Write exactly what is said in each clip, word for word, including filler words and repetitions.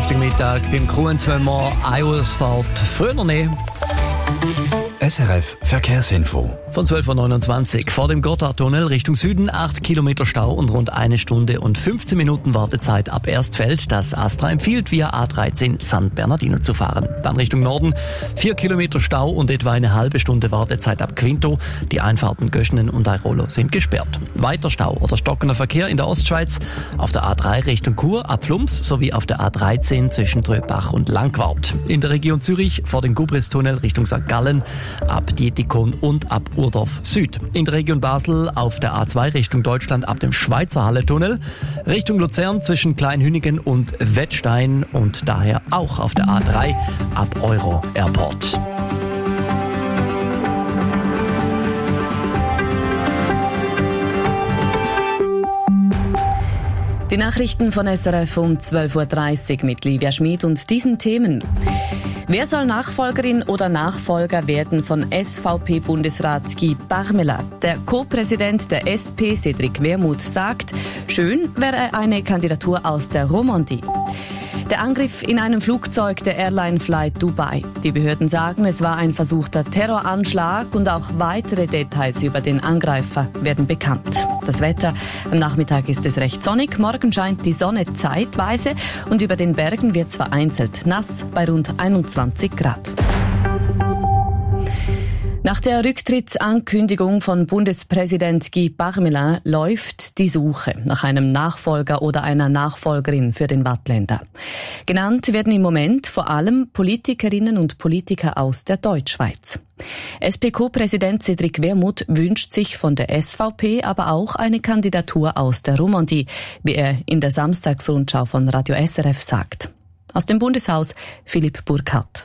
Donnerstagmittag beim Kruens, wenn wir eine Ausfahrt früher nehmen. S R F Verkehrsinfo. Von zwölf Uhr neunundzwanzig vor dem Gotthardtunnel Richtung Süden, acht Kilometer Stau und rund eine Stunde und fünfzehn Minuten Wartezeit ab Erstfeld. Das Astra empfiehlt, via A dreizehn San Bernardino zu fahren. Dann Richtung Norden, vier Kilometer Stau und etwa eine halbe Stunde Wartezeit ab Quinto. Die Einfahrten Göschenen und Airolo sind gesperrt. Weiter Stau oder stockender Verkehr in der Ostschweiz, auf der A drei Richtung Chur ab Flums sowie auf der A dreizehn zwischen Tröbach und Langquart. In der Region Zürich vor dem Gubristunnel Richtung Sankt Gallen, ab Dietikon und ab Urdorf Süd. In der Region Basel auf der A zwei Richtung Deutschland ab dem Schweizer Halletunnel, Richtung Luzern zwischen Kleinhünigen und Wettstein und daher auch auf der A drei ab Euro Airport. Die Nachrichten von S R F um zwölf Uhr dreißig mit Livia Schmid und diesen Themen. Wer soll Nachfolgerin oder Nachfolger werden von S V P-Bundesrat Guy Parmelin? Der Co-Präsident der S P, Cédric Wermuth, sagt, schön wäre eine Kandidatur aus der Romandie. Der Angriff in einem Flugzeug der Airline Flight Dubai. Die Behörden sagen, es war ein versuchter Terroranschlag und auch weitere Details über den Angreifer werden bekannt. Das Wetter: Am Nachmittag ist es recht sonnig, morgen scheint die Sonne zeitweise und über den Bergen wird es vereinzelt nass bei rund einundzwanzig Grad. Nach der Rücktrittsankündigung von Bundespräsident Guy Parmelin läuft die Suche nach einem Nachfolger oder einer Nachfolgerin für den Waadtländer. Genannt werden im Moment vor allem Politikerinnen und Politiker aus der Deutschschweiz. S P-Co-Präsident Cédric Wermuth wünscht sich von der S V P aber auch eine Kandidatur aus der Romandie, wie er in der Samstagsrundschau von Radio S R F sagt. Aus dem Bundeshaus Philipp Burkhardt.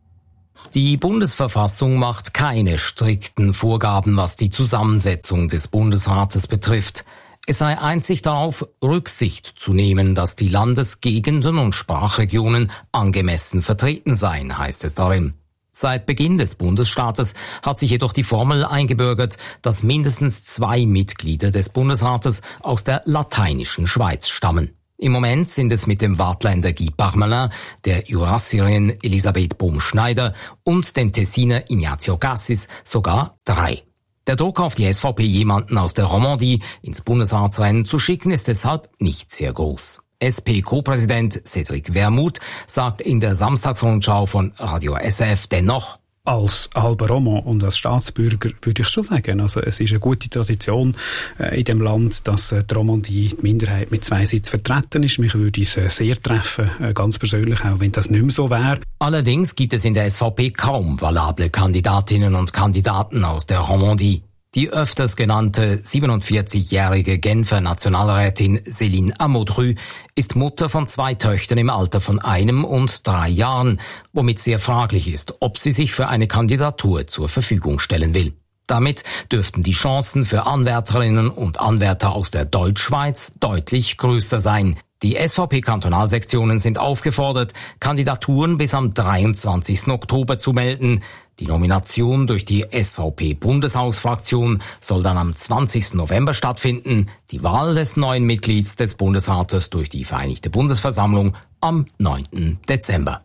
Die Bundesverfassung macht keine strikten Vorgaben, was die Zusammensetzung des Bundesrates betrifft. Es sei einzig darauf Rücksicht zu nehmen, dass die Landesgegenden und Sprachregionen angemessen vertreten seien, heißt es darin. Seit Beginn des Bundesstaates hat sich jedoch die Formel eingebürgert, dass mindestens zwei Mitglieder des Bundesrates aus der lateinischen Schweiz stammen. Im Moment sind es mit dem Waadtländer Guy Parmelin, der Jurassierin Elisabeth Bohm-Schneider und dem Tessiner Ignazio Cassis sogar drei. Der Druck auf die S V P, jemanden aus der Romandie ins Bundesratsrennen zu schicken, ist deshalb nicht sehr groß. S P-Co-Präsident Cédric Wermuth sagt in der Samstagsrundschau von Radio S R F dennoch: Als halber Roman und als Staatsbürger würde ich schon sagen, also es ist eine gute Tradition äh, in dem Land, dass äh, die Romandie, die Minderheit, mit zwei Sitzen vertreten ist. Mich würde es äh, sehr treffen, äh, ganz persönlich, auch wenn das nicht mehr so wäre. Allerdings gibt es in der S V P kaum valable Kandidatinnen und Kandidaten aus der Romandie. Die öfters genannte siebenundvierzigjährige Genfer Nationalrätin Céline Amodru ist Mutter von zwei Töchtern im Alter von einem und drei Jahren, womit sehr fraglich ist, ob sie sich für eine Kandidatur zur Verfügung stellen will. Damit dürften die Chancen für Anwärterinnen und Anwärter aus der Deutschschweiz deutlich größer sein. Die S V P-Kantonalsektionen sind aufgefordert, Kandidaturen bis am dreiundzwanzigsten Oktober zu melden. Die Nomination durch die S V P-Bundeshausfraktion soll dann am zwanzigsten November stattfinden, die Wahl des neuen Mitglieds des Bundesrates durch die Vereinigte Bundesversammlung am neunten Dezember.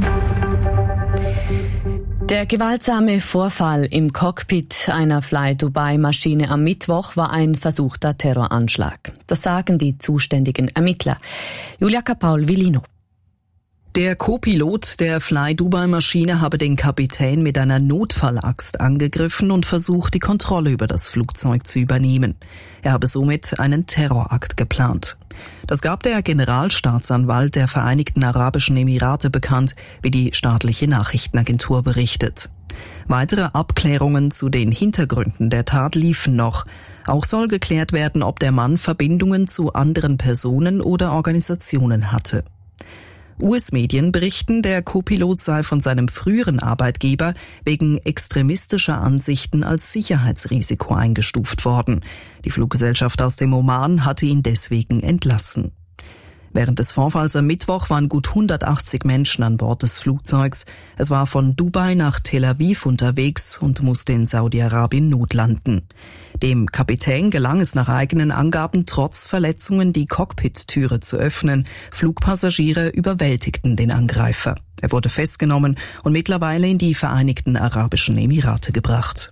Der gewaltsame Vorfall im Cockpit einer Fly-Dubai-Maschine am Mittwoch war ein versuchter Terroranschlag. Das sagen die zuständigen Ermittler. Julia Kapaul-Villino. Der Co-Pilot der Fly-Dubai-Maschine habe den Kapitän mit einer Notfallaxt angegriffen und versucht, die Kontrolle über das Flugzeug zu übernehmen. Er habe somit einen Terrorakt geplant. Das gab der Generalstaatsanwalt der Vereinigten Arabischen Emirate bekannt, wie die staatliche Nachrichtenagentur berichtet. Weitere Abklärungen zu den Hintergründen der Tat liefen noch. Auch soll geklärt werden, ob der Mann Verbindungen zu anderen Personen oder Organisationen hatte. U S-Medien berichten, der Co-Pilot sei von seinem früheren Arbeitgeber wegen extremistischer Ansichten als Sicherheitsrisiko eingestuft worden. Die Fluggesellschaft aus dem Oman hatte ihn deswegen entlassen. Während des Vorfalls am Mittwoch waren gut hundertachtzig Menschen an Bord des Flugzeugs. Es war von Dubai nach Tel Aviv unterwegs und musste in Saudi-Arabien notlanden. Dem Kapitän gelang es nach eigenen Angaben trotz Verletzungen, die Cockpit-Türe zu öffnen. Flugpassagiere überwältigten den Angreifer. Er wurde festgenommen und mittlerweile in die Vereinigten Arabischen Emirate gebracht.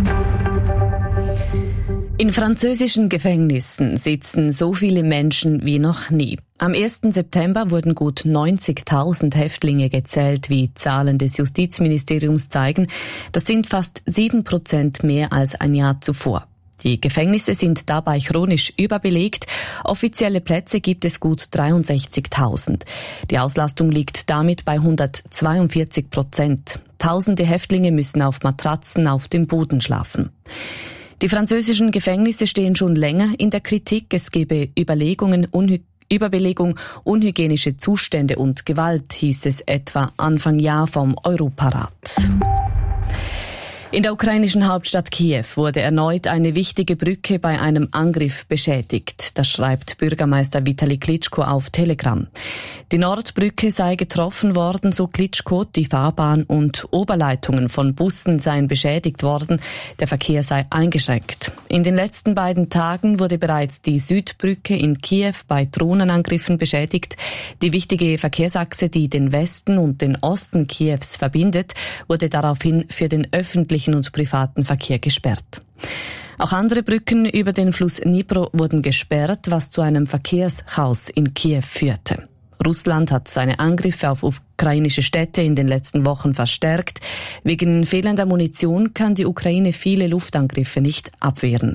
In französischen Gefängnissen sitzen so viele Menschen wie noch nie. Am ersten September wurden gut neunzigtausend Häftlinge gezählt, wie Zahlen des Justizministeriums zeigen. Das sind fast sieben Prozent mehr als ein Jahr zuvor. Die Gefängnisse sind dabei chronisch überbelegt. Offizielle Plätze gibt es gut dreiundsechzigtausend. Die Auslastung liegt damit bei hundertzweiundvierzig Prozent. Tausende Häftlinge müssen auf Matratzen auf dem Boden schlafen. Die französischen Gefängnisse stehen schon länger in der Kritik. Es gebe Überlegungen, Unhy- Überbelegung, unhygienische Zustände und Gewalt, hieß es etwa Anfang Jahr vom Europarat. In der ukrainischen Hauptstadt Kiew wurde erneut eine wichtige Brücke bei einem Angriff beschädigt. Das schreibt Bürgermeister Vitali Klitschko auf Telegram. Die Nordbrücke sei getroffen worden, so Klitschko. Die Fahrbahn und Oberleitungen von Bussen seien beschädigt worden. Der Verkehr sei eingeschränkt. In den letzten beiden Tagen wurde bereits die Südbrücke in Kiew bei Drohnenangriffen beschädigt. Die wichtige Verkehrsachse, die den Westen und den Osten Kiews verbindet, wurde daraufhin für den öffentlichen und privaten Verkehr gesperrt. Auch andere Brücken über den Fluss Dnipro wurden gesperrt, was zu einem Verkehrschaos in Kiew führte. Russland hat seine Angriffe auf ukrainische Städte in den letzten Wochen verstärkt. Wegen fehlender Munition kann die Ukraine viele Luftangriffe nicht abwehren.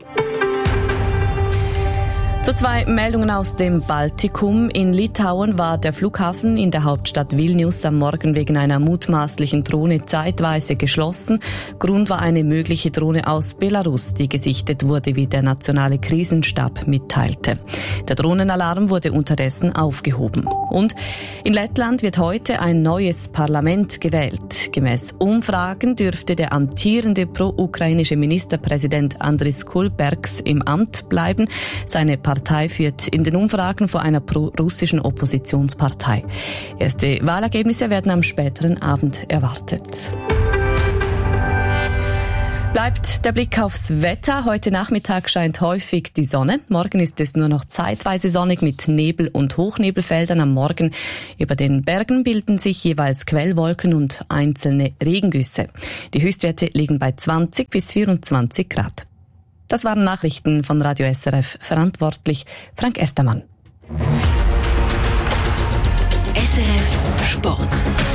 So zwei Meldungen aus dem Baltikum. In Litauen war der Flughafen in der Hauptstadt Vilnius am Morgen wegen einer mutmaßlichen Drohne zeitweise geschlossen. Grund war eine mögliche Drohne aus Belarus, die gesichtet wurde, wie der nationale Krisenstab mitteilte. Der Drohnenalarm wurde unterdessen aufgehoben. Und in Lettland wird heute ein neues Parlament gewählt. Gemäß Umfragen dürfte der amtierende pro-ukrainische Ministerpräsident Andris Kulbergs im Amt bleiben. Seine Partei führt in den Umfragen vor einer pro-russischen Oppositionspartei. Erste Wahlergebnisse werden am späteren Abend erwartet. Bleibt der Blick aufs Wetter. Heute Nachmittag scheint häufig die Sonne. Morgen ist es nur noch zeitweise sonnig mit Nebel- und Hochnebelfeldern am Morgen. Über den Bergen bilden sich jeweils Quellwolken und einzelne Regengüsse. Die Höchstwerte liegen bei zwanzig bis vierundzwanzig Grad. Das waren Nachrichten von Radio S R F, verantwortlich Frank Estermann. S R F Sport.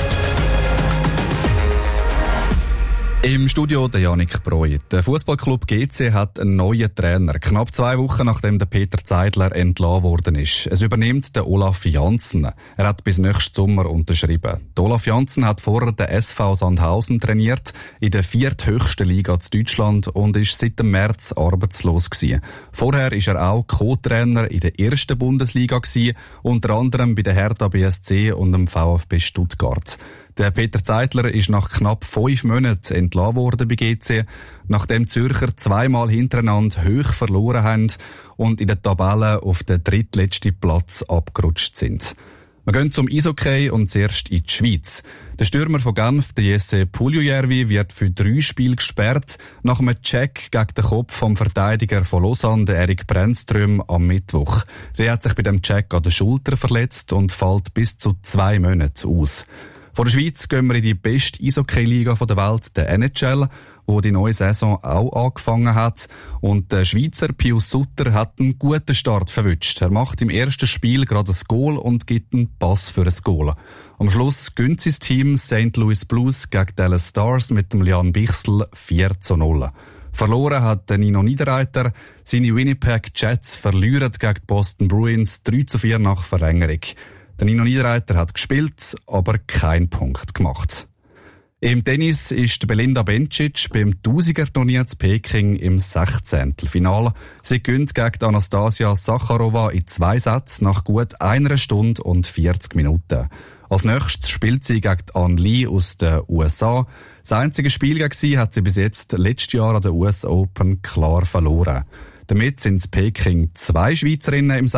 Im Studio der Yannick Breu. Der Fußballclub G C hat einen neuen Trainer. Knapp zwei Wochen nachdem der Peter Zeidler entlassen worden ist. Es übernimmt der Olaf Janssen. Er hat bis nächsten Sommer unterschrieben. Der Olaf Janssen hat vorher den S V Sandhausen trainiert, in der vierthöchsten Liga in Deutschland und ist seit dem März arbeitslos gewesen. Vorher ist er auch Co-Trainer in der ersten Bundesliga gewesen, unter anderem bei der Hertha B S C und dem VfB Stuttgart. Der Peter Zeidler ist nach knapp fünf Monaten entlassen worden bei G C, nachdem die Zürcher zweimal hintereinander hoch verloren haben und in der Tabelle auf den drittletzten Platz abgerutscht sind. Wir gehen zum Eishockey und zuerst in die Schweiz. Der Stürmer von Genf, der Jesse Puljujärvi, wird für drei Spiele gesperrt, nach einem Check gegen den Kopf vom Verteidiger von Lausanne, der Erik Brännström, am Mittwoch. Der hat sich bei dem Check an der Schulter verletzt und fällt bis zu zwei Monate aus. Von der Schweiz gehen wir in die beste Eishockey-Liga der Welt, der N H L, wo die neue Saison auch angefangen hat. Und der Schweizer Pius Sutter hat einen guten Start verwünscht. Er macht im ersten Spiel gerade ein Goal und gibt einen Pass für ein Goal. Am Schluss gönnt sein Team Saint Louis Blues gegen Dallas Stars mit dem Lian Bichsel vier zu null. Verloren hat Nino Niederreiter. Seine Winnipeg Jets verlieren gegen die Boston Bruins drei zu vier nach Verlängerung. Der Nino Niederreiter hat gespielt, aber keinen Punkt gemacht. Im Tennis ist Belinda Bencic beim Tausiger-Turnier zu Peking im Sechzehntelfinale. Sie gewinnt gegen Anastasia Sacharowa in zwei Sätzen nach gut einer Stunde und vierzig Minuten. Als nächstes spielt sie gegen Ann Lee aus den U S A. Das einzige Spiel gegen sie hat sie bis jetzt letztes Jahr an der U S Open klar verloren. Damit sind es Peking zwei Schweizerinnen im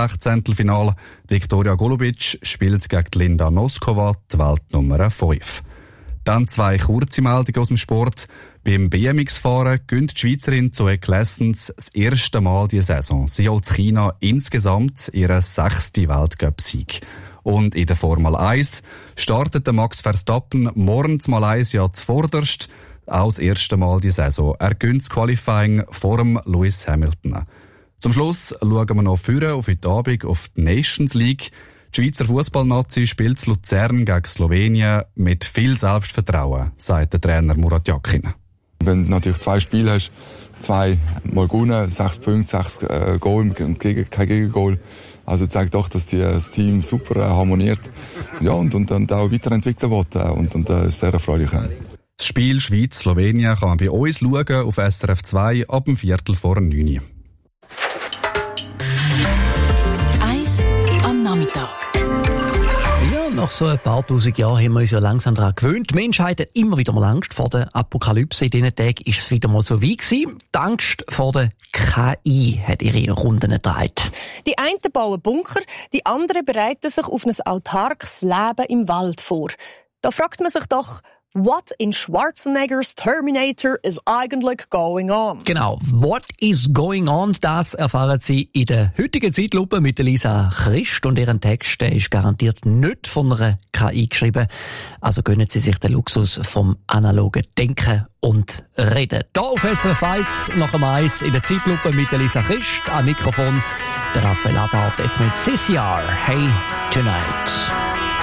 Sechzehntelfinale. Viktoria Golubic spielt gegen Linda Noskova, die Weltnummer fünf. Dann zwei kurze Meldungen aus dem Sport. Beim B M X-Fahren gönnt die Schweizerin Zoe Claessens das erste Mal diese Saison. Sie holt China insgesamt ihren sechsten Weltcup-Sieg. Und in der Formel eins startet der Max Verstappen morgen in Malaysia zuvorderst. Auch das erste Mal die Saison. Er gönnt das Qualifying vor dem Lewis Hamilton. Zum Schluss schauen wir noch vorne auf heute Abend auf die Nations League. Die Schweizer Fußballnazi spielt in Luzern gegen Slowenien mit viel Selbstvertrauen, sagt der Trainer Murat Yakin. Wenn du natürlich zwei Spiele hast, zwei Mal gewonnen, sechs Punkte, sechs äh, Goal, kein Gegengol. Also zeigt doch, dass die, das Team super äh, harmoniert, ja, und, und, und auch weiterentwickeln will. Äh, und, und äh, ist sehr erfreulich. Äh. Das Spiel Schweiz-Slowenien kann man bei uns schauen auf S R F zwei ab dem Viertel vor neun. Eins am Nachmittag. Ja, nach so ein paar tausend Jahren haben wir uns ja langsam daran gewöhnt. Die Menschheit hat immer wieder mal Angst vor der Apokalypse. In diesen Tagen ist es wieder mal so wie gewesen. Die Angst vor der K I hat ihre Runden gedreht. Die einen bauen Bunker, die anderen bereiten sich auf ein autarkes Leben im Wald vor. Da fragt man sich doch, what in Schwarzeneggers Terminator is eigentlich going on? Genau, what is going on, das erfahren Sie in der heutigen Zeitlupe mit Lisa Christ. Und ihren Text der ist garantiert nicht von einer K I geschrieben. Also gönnen Sie sich den Luxus vom analogen Denken und Reden. Hier auf S R F eins nach dem Eis in der Zeitlupe mit Lisa Christ. Am Mikrofon der Raphael Abart, jetzt mit C C R. Hey, Tonight.